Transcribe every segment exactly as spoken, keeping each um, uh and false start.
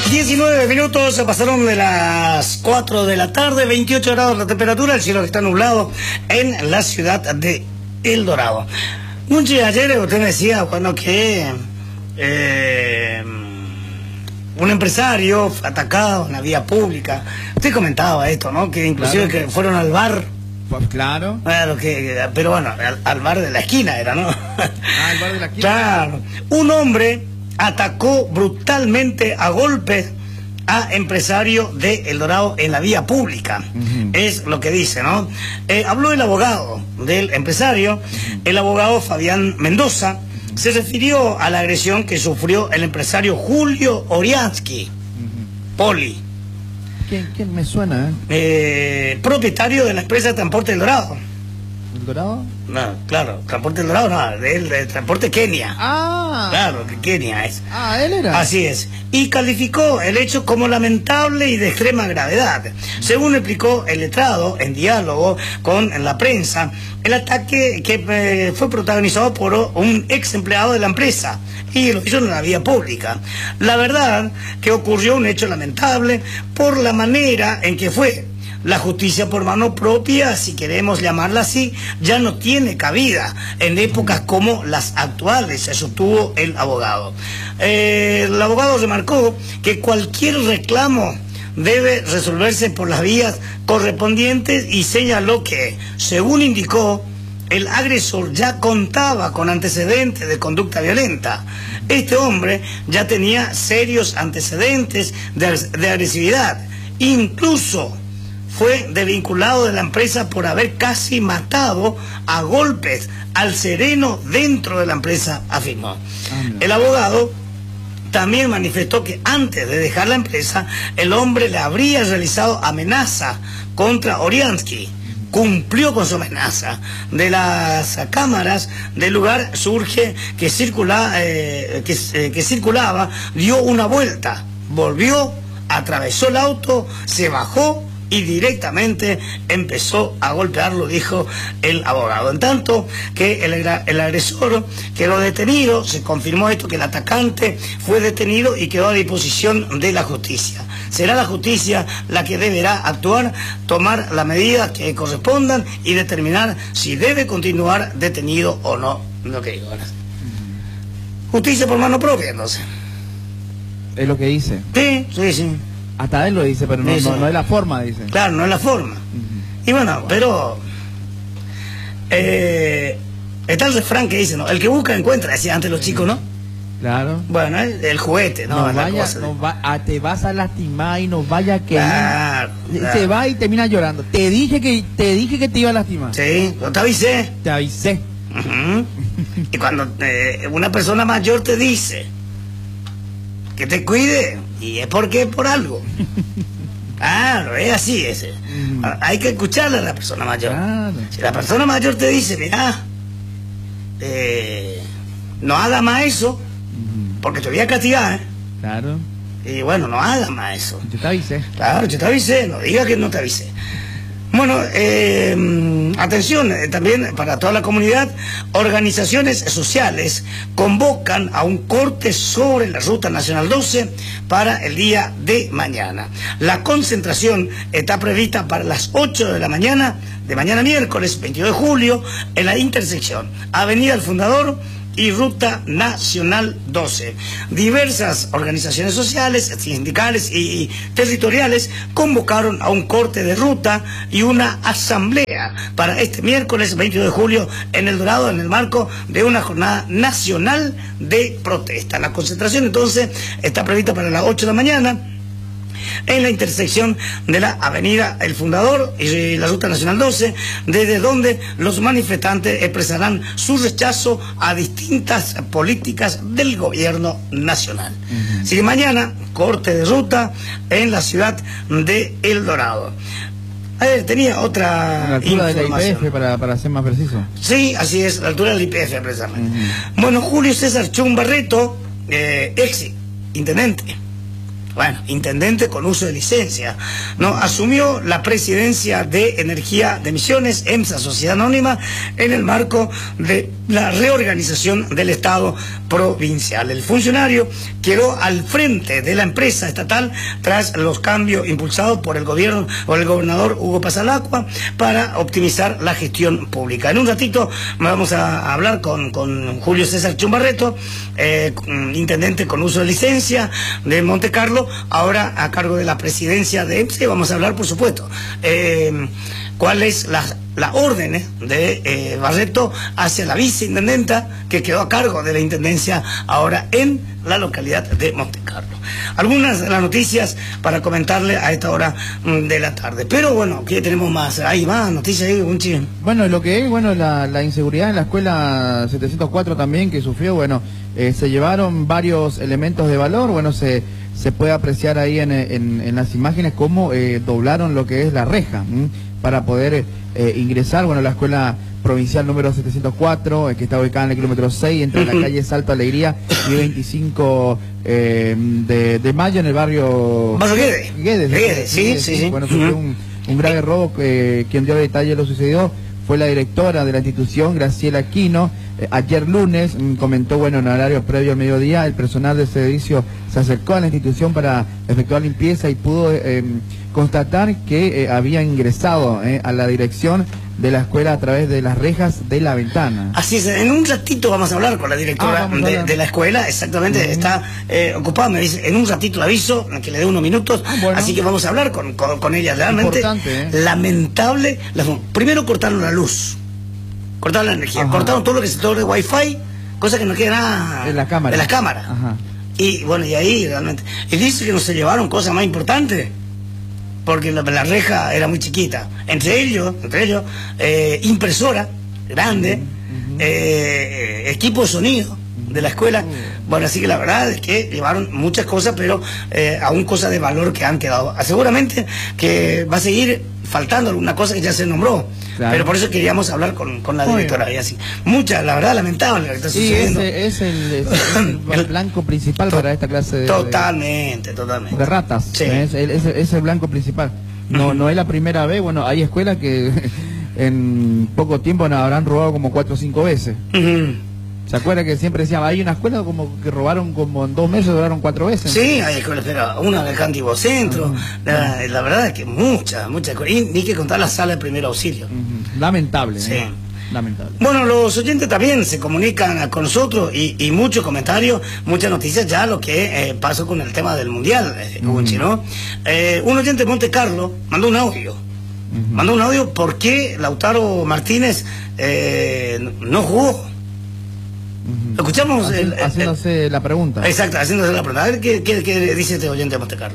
diecinueve minutos se pasaron de las cuatro de la tarde, veintiocho grados la temperatura, el cielo está nublado en la ciudad de El Dorado. Munchi, ayer usted me decía, bueno, que eh, un empresario fue atacado en la vía pública. Usted comentaba esto, ¿no? Que inclusive claro. que fueron al bar. Pues claro. Claro que, pero bueno, al, al bar de la esquina era, ¿no? Ah, el bar de la esquina. Claro. Un hombre atacó brutalmente a golpes a empresario de El Dorado en la vía pública. Uh-huh. Es lo que dice, ¿no? Eh, habló el abogado del empresario, uh-huh. el abogado Fabián Mendoza, uh-huh. se refirió a la agresión que sufrió el empresario Julio Oriansky, uh-huh. Poli. ¿Quién, quién me suena, eh? Eh, propietario de la empresa de transporte El Dorado. ¿El Dorado? No, claro, transporte El Dorado, no, del de transporte Kenia. Ah. Claro, que Kenia es. Ah, él era. Así es. Y calificó el hecho como lamentable y de extrema gravedad. Según explicó el letrado en diálogo con la prensa, el ataque que eh, fue protagonizado por un ex empleado de la empresa y lo hizo en la vía pública. La verdad que ocurrió un hecho lamentable por la manera en que fue. La justicia por mano propia, si queremos llamarla así, ya no tiene cabida en épocas como las actuales, se sostuvo el abogado. Eh, el abogado remarcó que cualquier reclamo debe resolverse por las vías correspondientes y señaló que, según indicó, el agresor ya contaba con antecedentes de conducta violenta. Este hombre ya tenía serios antecedentes de, de agresividad, incluso fue desvinculado de la empresa por haber casi matado a golpes al sereno dentro de la empresa, afirmó. El abogado también manifestó que antes de dejar la empresa, el hombre le habría realizado amenaza contra Oriansky. Cumplió con su amenaza. De las cámaras del lugar surge que, circula, eh, que, eh, que circulaba, dio una vuelta, volvió, atravesó el auto, se bajó y directamente empezó a golpearlo, dijo el abogado. En tanto que el, el agresor quedó detenido, se confirmó esto, que el atacante fue detenido y quedó a disposición de la justicia. Será la justicia la que deberá actuar, tomar las medidas que correspondan y determinar si debe continuar detenido o no. Lo que digo ahora. Justicia por mano propia, entonces. Es lo que dice. Sí, sí, sí. Hasta él lo dice, pero no, no, no es la forma, dice. Claro, no es la forma. Uh-huh. Y bueno, pero eh, está el refrán que dice, ¿no? El que busca encuentra, decían antes los chicos, ¿no? Claro. Bueno, el, el juguete, ¿no? No vaya, cosa, no va, a, te vas a lastimar y no vaya a que claro, claro. Se va y termina llorando. Te dije que te dije que te iba a lastimar. Sí, no te avisé. Te avisé. Uh-huh. Y cuando eh, una persona mayor te dice que te cuide, y es porque es por algo. Claro, es así ese. Mm. Hay que escucarle a la persona mayor. Claro. Si la persona mayor te dice, mira, eh, no haga más eso, mm. porque te voy a castigar, ¿eh? Claro. Y bueno, no haga más eso. Yo te avisé. Claro, yo te avisé, no diga que no te avisé. Bueno, eh, atención, eh, también para toda la comunidad, organizaciones sociales convocan a un corte sobre la Ruta Nacional doce para el día de mañana. La concentración está prevista para las ocho de la mañana, de mañana miércoles veintidós de julio, en la intersección Avenida El Fundador y Ruta Nacional doce. Diversas organizaciones sociales, sindicales y territoriales convocaron a un corte de ruta y una asamblea para este miércoles veintidós de julio en El Dorado, en el marco de una jornada nacional de protesta. La concentración entonces está prevista para las ocho de la mañana en la intersección de la Avenida El Fundador y la Ruta Nacional doce, desde donde los manifestantes expresarán su rechazo a distintas políticas del gobierno nacional. Uh-huh. Así que mañana, corte de ruta en la ciudad de El Dorado. A ver, tenía otra a la altura de la I P F, para, para ser más preciso. Sí, así es, a la altura de la I P F, precisamente. Uh-huh. Bueno, Julio César Chum Barreto, eh, ex intendente, bueno, intendente con uso de licencia, ¿no? Asumió la presidencia de Energía de Misiones, EMSA, Sociedad Anónima, en el marco de la reorganización del Estado provincial. El funcionario quedó al frente de la empresa estatal tras los cambios impulsados por el gobierno o el gobernador Hugo Pasalacqua para optimizar la gestión pública. En un ratito vamos a hablar con, con Julio César Chumbarreto, eh, intendente con uso de licencia de Monte Carlo, ahora a cargo de la presidencia de E M S E. Vamos a hablar, por supuesto, eh, cuáles las las órdenes de eh, Barreto hacia la viceintendenta que quedó a cargo de la intendencia ahora en la localidad de Monte Carlo. Algunas de las noticias para comentarle a esta hora de la tarde. Pero bueno, ¿qué tenemos más? Hay más noticias ahí, un chile. Bueno, lo que es, bueno, la, la inseguridad en la escuela setecientos cuatro también que sufrió, bueno, eh, se llevaron varios elementos de valor, bueno, se, se puede apreciar ahí en, en, en las imágenes cómo eh, doblaron lo que es la reja, ¿m? para poder eh, ingresar, bueno, la escuela provincial número setecientos cuatro, eh, que está ubicada en el kilómetro seis, entre la calle Salto Alegría y veinticinco eh, de, de mayo, en el barrio Barrio Guedes. Guedes, Guedes, sí, sí, sí. Bueno, sufrió un, un grave robo, eh, quien dio detalle de lo sucedido fue la directora de la institución, Graciela Aquino. Eh, ayer lunes mm, comentó, bueno, en horario previo al mediodía, el personal del servicio se acercó a la institución para efectuar limpieza y pudo eh, constatar que eh, había ingresado eh, a la dirección de la escuela a través de las rejas de la ventana. Así es, en un ratito vamos a hablar con la directora ah, de, de la escuela, exactamente, uh-huh. está eh, ocupada, me dice, en un ratito le aviso, que le dé unos minutos, ah, bueno. así que vamos a hablar con, con, con ella, realmente ¿eh? lamentable, la, primero cortaron la luz, cortaron la energía, Ajá. cortaron todo lo que se todo de wifi, cosa que no queda nada de la cámara, de la cámara. Ajá. Y bueno, y ahí realmente, y dice que no se llevaron cosas más importantes, porque la, la reja era muy chiquita, entre ellos, entre ellos, eh, impresora grande, uh-huh. eh, equipo de sonido de la escuela, uh-huh. bueno, así que la verdad es que llevaron muchas cosas, pero eh, aún cosas de valor que han quedado. Seguramente que va a seguir faltando alguna cosa que ya se nombró, claro. pero por eso queríamos hablar con, con la directora, Muy y así. Mucha, la verdad, lamentable lo que está sucediendo. Sí, ese es el, es el, el blanco principal para esta clase de... Totalmente, totalmente. De ratas, sí. es, es, es el blanco principal. No, uh-huh. no es la primera vez, bueno, hay escuelas que en poco tiempo nos habrán robado como cuatro o cinco veces. Uh-huh. ¿Se acuerda que siempre decían, hay una escuela como que robaron como en dos meses, robaron cuatro veces? Sí, hay escuelas, pero una del Antiguo Centro, uh-huh. la, la verdad es que muchas, muchas escuelas, y ni que contar la sala de primer auxilio. Uh-huh. Lamentable, sí. ¿eh? Lamentable. Bueno, los oyentes también se comunican con nosotros y, y muchos comentarios, muchas noticias ya lo que eh, pasó con el tema del Mundial, eh, Gunchi, ¿no? Eh, un oyente de Monte Carlo mandó un audio, uh-huh. mandó un audio por qué Lautaro Martínez eh, no jugó. Uh-huh. Escuchamos Haci el, el, haciéndose el, la pregunta. Exacto, haciéndose la pregunta. A ver qué, qué, qué dice este oyente de Monte Carlo.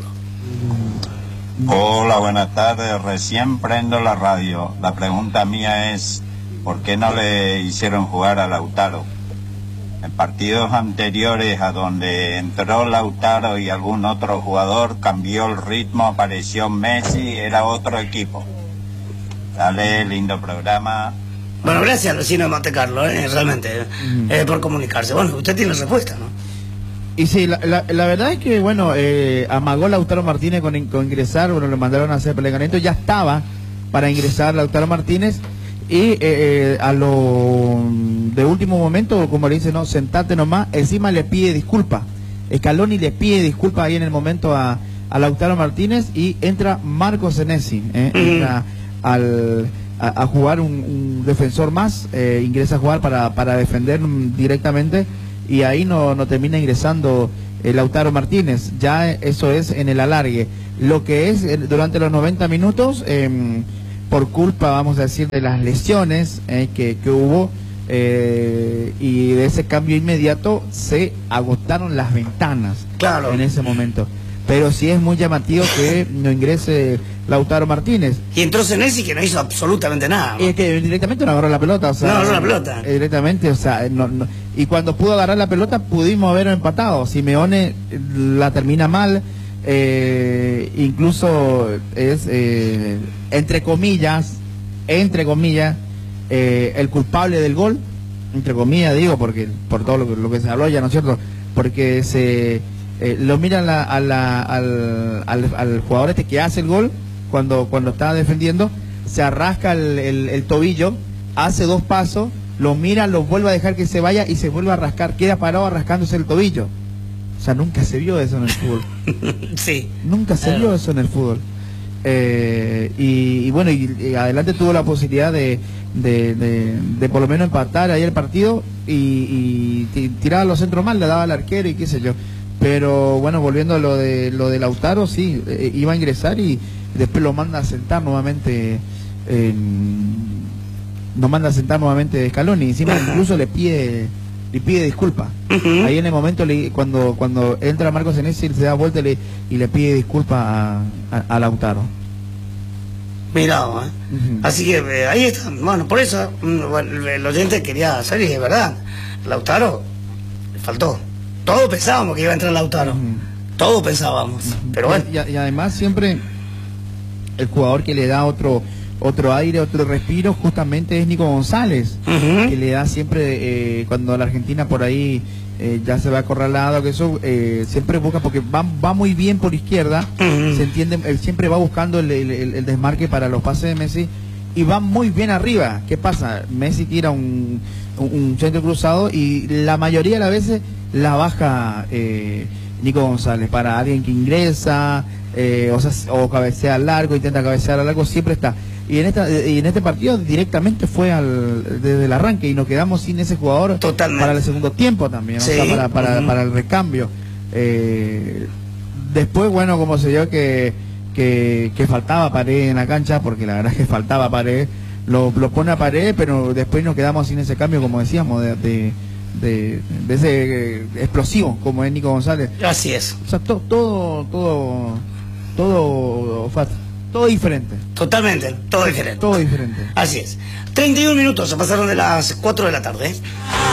Hola, buenas tardes. Recién prendo la radio. La pregunta mía es, ¿por qué no le hicieron jugar a Lautaro? En partidos anteriores a donde entró Lautaro y algún otro jugador, cambió el ritmo, apareció Messi, era otro equipo. Dale, lindo programa. Bueno, gracias al vecino de Monte Carlo, eh, realmente, mm. eh, por comunicarse. Bueno, usted tiene respuesta, ¿no? Y sí, la, la, la verdad es que, bueno, eh, amagó Lautaro Martínez con, con ingresar, bueno, le mandaron a hacer peleamiento, ya estaba para ingresar Lautaro Martínez, y eh, eh, a lo de último momento, como le dice, no, sentate nomás, encima le pide disculpas, Scaloni le pide disculpas ahí en el momento a, a Lautaro Martínez, y entra Marco Senesi, eh, mm. entra al... A, a jugar un, un defensor más, eh, ingresa a jugar para, para defender directamente, y ahí no, no termina ingresando eh, Lautaro Martínez. Ya eso es en el alargue. Lo que es eh, durante los noventa minutos, eh, por culpa, vamos a decir, de las lesiones eh, que, que hubo eh, y de ese cambio inmediato, se agotaron las ventanas, claro, en ese momento. Pero sí es muy llamativo que no ingrese Lautaro Martínez. Y entró Senesi, que no hizo absolutamente nada, ¿no? Y es que directamente no agarró la pelota, o sea, no agarró la pelota. Directamente, o sea, no, no, y cuando pudo agarrar la pelota pudimos haber empatado. Simeone la termina mal, eh, incluso es, eh, entre comillas, entre comillas, eh, el culpable del gol, entre comillas digo, porque por todo lo que, lo que se habló ya, ¿no es cierto? Porque se... Eh, lo miran la, a la, al, al, al jugador este que hace el gol, cuando, cuando está defendiendo, se arrasca el, el, el tobillo, hace dos pasos lo mira, lo vuelve a dejar que se vaya y se vuelve a rascar, queda parado rascándose el tobillo. O sea, nunca se vio eso en el fútbol. Sí. Nunca se vio eso en el fútbol. Eh, y, y bueno, y, y adelante tuvo la posibilidad de, de, de, de por lo menos empatar ahí el partido y, y tiraba los centros mal, le daba al arquero y qué sé yo. Pero bueno, volviendo a lo de lo de Lautaro, sí, eh, iba a ingresar y después lo manda a sentar nuevamente, eh, lo manda a sentar nuevamente Scaloni, y encima incluso le pide le pide disculpas. Uh-huh. Ahí en el momento le, cuando cuando entra Marcos Senesi, se da vuelta y le, y le pide disculpas a, a, a Lautaro. Mirá, ¿eh? Uh-huh. Así que eh, ahí está. Bueno, por eso bueno, el oyente quería hacer, y es verdad, Lautaro le faltó. Todos pensábamos que iba a entrar Lautaro. Uh-huh. Todos pensábamos. Uh-huh. Pero bueno. Y, y además siempre el jugador que le da otro otro aire, otro respiro, justamente es Nico González, uh-huh. que le da siempre, eh, cuando la Argentina por ahí eh, ya se va acorralado, que eso eh, siempre busca, porque va, va muy bien por izquierda, uh-huh. se entiende, él siempre va buscando el, el, el desmarque para los pases de Messi, y va muy bien arriba. ¿Qué pasa? Messi tira un, un, un centro cruzado y la mayoría de las veces la baja eh, Nico González para alguien que ingresa, eh, o, sea, o cabecea largo, intenta cabecear a largo, siempre está. Y en esta y en este partido directamente fue al desde el arranque y nos quedamos sin ese jugador. Totalmente. Para el segundo tiempo también, sí. O sea, para, para, uh-huh. para el recambio. Eh, después, bueno, como se dio que, que, que faltaba Paredes en la cancha, porque la verdad es que faltaba Paredes, lo, lo pone a Paredes, pero después nos quedamos sin ese cambio, como decíamos, de, de, de, de ese eh, explosivo, como es Nico González. Así es. O sea, to, todo, todo, todo, todo Todo diferente. Totalmente, todo diferente. Todo diferente. Así es. treinta y un minutos, se pasaron de las cuatro de la tarde.